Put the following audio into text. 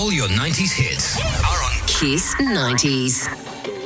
All your 90s hits are on Kiss 90s.